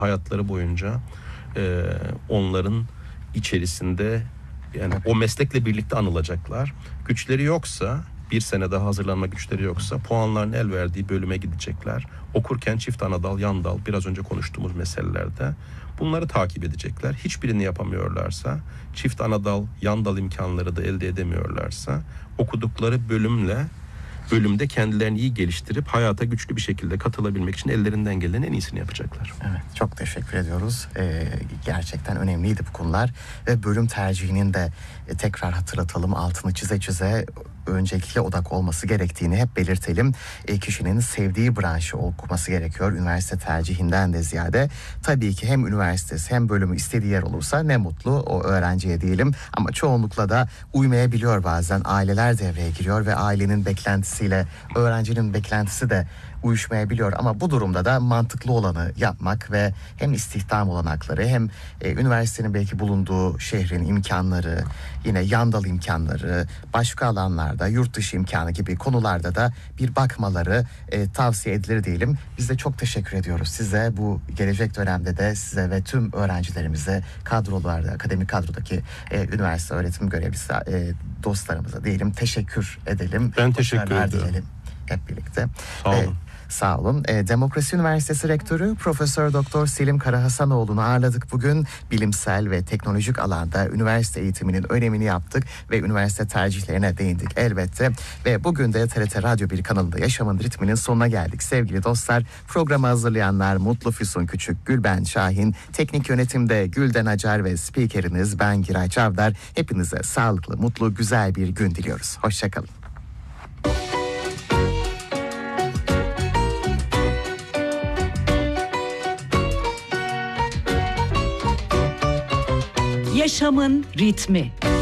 hayatları boyunca onların içerisinde, yani o meslekle birlikte anılacaklar. Güçleri yoksa, bir sene daha hazırlanma güçleri yoksa puanların el verdiği bölüme gidecekler. Okurken çift anadal, yan dal, biraz önce konuştuğumuz meselelerde bunları takip edecekler. Hiçbirini yapamıyorlarsa, çift anadal, yan dal imkanları da elde edemiyorlarsa, okudukları bölümde kendilerini iyi geliştirip hayata güçlü bir şekilde katılabilmek için ellerinden gelenin en iyisini yapacaklar. Evet, çok teşekkür ediyoruz. Gerçekten önemliydi bu konular ve bölüm tercihinin de tekrar hatırlatalım, altını çize öncelikle odak olması gerektiğini hep belirtelim. Kişinin sevdiği branşı okuması gerekiyor üniversite tercihinden de ziyade. Tabii ki hem üniversitesi hem bölümü istediği yer olursa ne mutlu o öğrenciye diyelim, ama çoğunlukla da uymayabiliyor, bazen aileler devreye giriyor ve ailenin beklentisiyle öğrencinin beklentisi de uyuşmayabiliyor, ama bu durumda da mantıklı olanı yapmak ve hem istihdam olanakları hem üniversitenin belki bulunduğu şehrin imkanları, yine yan dal imkanları, başka alanlarda yurt dışı imkanı gibi konularda da bir bakmaları tavsiye edilir diyelim. Biz de çok teşekkür ediyoruz size, bu gelecek dönemde de size ve tüm öğrencilerimize, kadrolarda, akademik kadrodaki üniversite öğretim görevlisi dostlarımıza diyelim, teşekkür edelim. Ben teşekkür ederim. Diyelim hep birlikte. Sağ olun. Sağ olun. Demokrasi Üniversitesi Rektörü Profesör Doktor Selim Karahasanoğlu'nu ağırladık bugün. Bilimsel ve teknolojik alanda üniversite eğitiminin önemini yaptık ve üniversite tercihlerine değindik elbette. Ve bugün de TRT Radyo 1 kanalında Yaşamın Ritmi'nin sonuna geldik. Sevgili dostlar, programı hazırlayanlar Mutlu Füsun Küçük, Gülben Şahin, teknik yönetimde Gülden Acar ve spikeriniz ben Giray Çavdar. Hepinize sağlıklı, mutlu, güzel bir gün diliyoruz. Hoşçakalın. Yaşamın ritmi.